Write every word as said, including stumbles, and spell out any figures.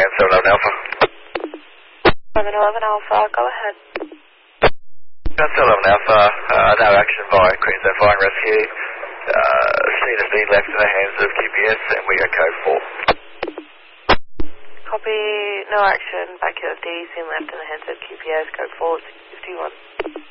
A M, seven eleven Alpha. seven eleven Alpha, go ahead. seven eleven Alpha, uh, no action by Queensland Fire and Rescue. Uh, scene has been left in the hands of Q P S and we are code four. Copy, no action, back here of D, scene left in the hands of Q P S, code four, six fifty-one.